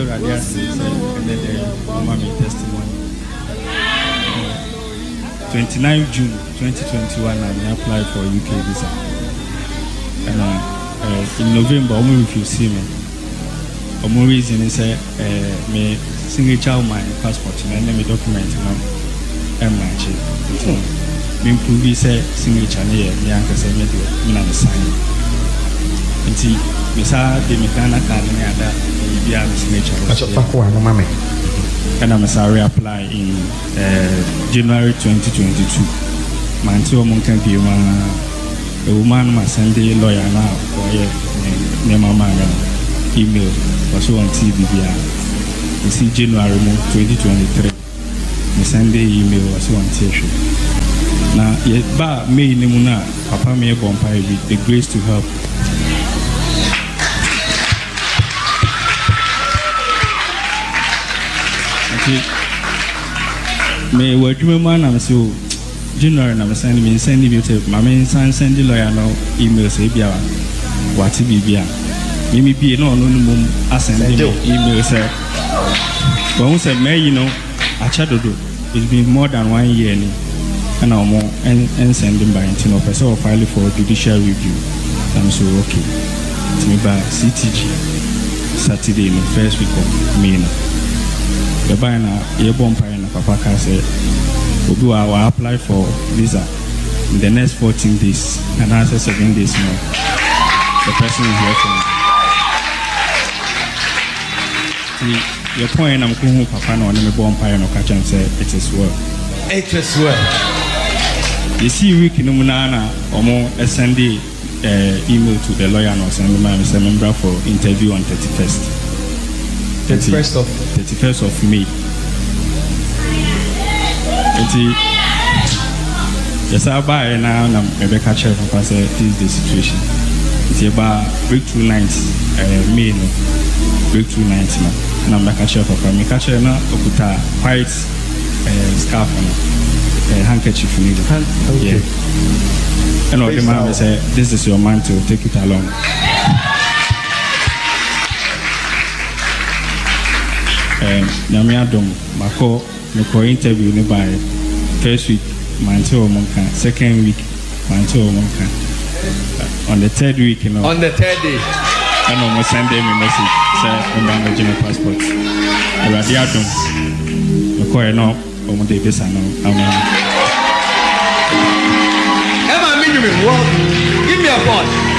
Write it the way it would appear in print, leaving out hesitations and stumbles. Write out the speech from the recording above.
dear Radia, and then mommy testimony. 29 June 2021, I applied for UK visa. And in November, I'm if you see me. I'm reason is me signature of my passport and then my document now. I'm matching. Me prove say signature here. Me anka say me do. Me na sign. Nti me sa de me kana card me ada be a signature. Acho fakwa no mame. And I'm sorry apply in January 2022. My until one can be a woman must send a lawyer now for a email was on TV. You see, January 2023. I send the email was on TV. Now, yet, ba me Nimuna, Papa me bomb with the grace to help. Me were dreaming man, I'm so January, I'm sending me you to my main son, send the lawyer no email, say, what it be. Maybe be no send email, sir. But once I may, I chat to do. It's been more than 1 year, and I'm more and sending by person file for judicial review. I'm so okay. To me by CTG Saturday in the first week of May. The banner, a bomb pine, Papa can say, will apply for visa in the next 14 days, and after 7 days more. The person is working. Your point, I'm going to Papa, no, me bomb pine, or catch and say, it is well. It is well. You see, week in Munana, or more, send the email to the lawyer, and send me as a member for interview on 31st. 31st of May. Yes, I buy now. Maybe catch up. Papa said, "This is the situation. It's about breakthrough night. May no breakthrough night now. And I'm catch up. Papa, me catch up now. Okuta white scarf and handkerchief. Okay. And all the man say, "This is your mantle. Take it along." Nyamiadom, Mako, Mako interview by first week, Manto Monka, second week, Manto Monka. On the third week, on the third day, I know send them a message, say, I'm the general passport. Radiadom, Mako, no, on the visa, no, Emma, give me a ball.